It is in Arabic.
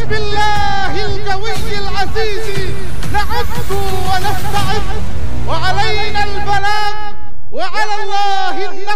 بسم الله القوي العزيز نعد ونستعد، وعلينا البلاغ وعلى الله النصر.